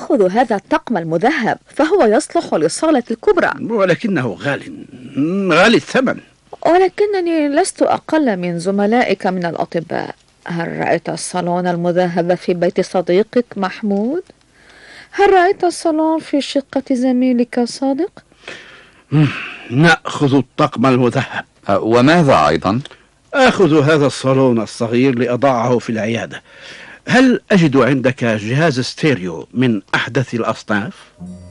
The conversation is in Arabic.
آخذ هذا الطقم المذهب، فهو يصلح للصالة الكبرى. ولكنه غالي الثمن. ولكنني لست أقل من زملائك من الأطباء. هل رأيت الصالون المذهب في بيت صديقك محمود؟ هل رأيت الصالون في شقة زميلك صادق؟ نأخذ الطقم المذهب. وماذا أيضا؟ آخذ هذا الصالون الصغير لأضعه في العيادة. هل أجد عندك جهاز ستيريو من أحدث الأصناف؟